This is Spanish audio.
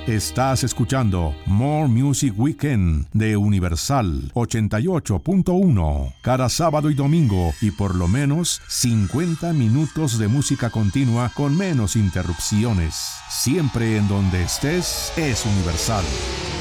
Estás escuchando More Music Weekend de Universal 88.1. Cada sábado y domingo y por lo menos 50 minutos de música continua con menos interrupciones. Siempre en donde estés es Universal.